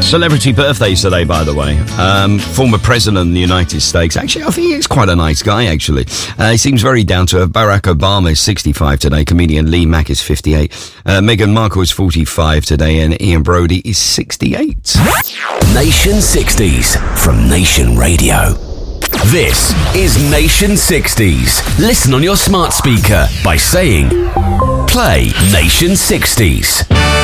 Celebrity birthdays today, by the way. Former president of the United States. Actually, I think he's quite a nice guy, actually. He seems very down to earth. Barack Obama is 65 today. Comedian Lee Mack is 58. Meghan Markle is 45 today. And Ian Brody is 68. Nation 60s from Nation Radio. This is Nation 60s. Listen on your smart speaker by saying, play Nation 60s.